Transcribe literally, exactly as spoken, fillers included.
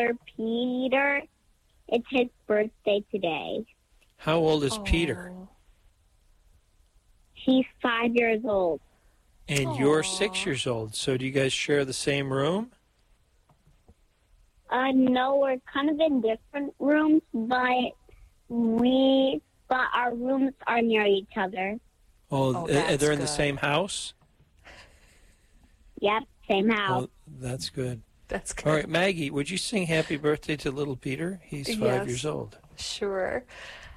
Peter. It's his birthday today. How old is Oh. Peter? He's five years old. And Aw. you're six years old. So do you guys share the same room? Uh, no, we're kind of in different rooms, but we, but our rooms are near each other. Oh, Oh, uh, that's they're in the good. same house? Yep, same house. Oh, that's good. That's good. All right, Maggie, would you sing happy birthday to little Peter? He's five Yes. years old. Sure.